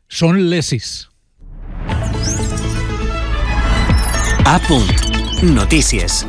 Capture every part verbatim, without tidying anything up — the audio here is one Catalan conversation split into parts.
Són les sis. A punt. Notícies.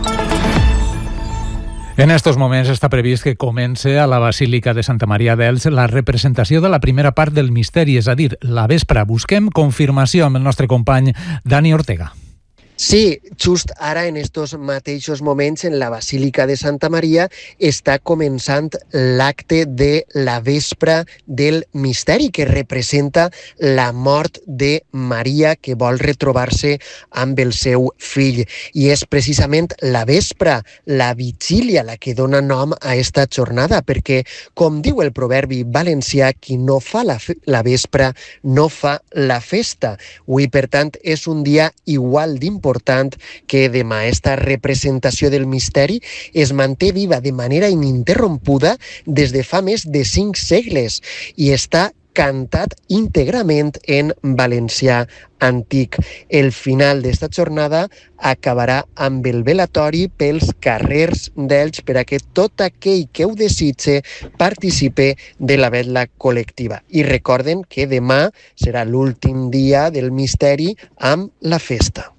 En estos moments està previst que comence a la Basílica de Santa Maria d'Elx la representació de la primera part del misteri, és a dir, la vespra. Busquem confirmació amb el nostre company Dani Ortega. Sí, just ara, en estos mateixos moments, en la Basílica de Santa Maria, està començant l'acte de la vespra del misteri, que representa la mort de Maria, que vol retrobar-se amb el seu fill. I és precisament la vespra, la vigília, la que dona nom a esta jornada, perquè, com diu el proverbi valencià, qui no fa la, la vespra no fa la festa. Avui, per tant, és un dia igual d'important important que demà. Esta representació del misteri es manté viva de manera ininterrompuda des de fa més de cinc segles i està cantat íntegrament en valencià antic. El final d'esta jornada acabarà amb el velatori pels carrers d'Elx per a que tot aquell que ho desitge participe de la vetla col·lectiva. I recorden que demà serà l'últim dia del misteri amb la festa.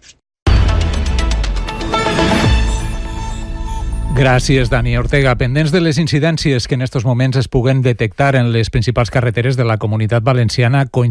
Gràcies, Dani Ortega. Pendents de les incidències que en estos moments es puguen detectar en les principals carreteres de la Comunitat Valenciana,